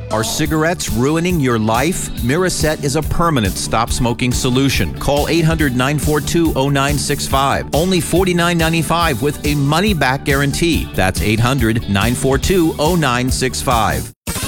Are cigarettes ruining your life? Miraset is a permanent stop smoking solution. Call 800-942-0965. Only $49.95 with a money-back guarantee. That's 800-942-0965.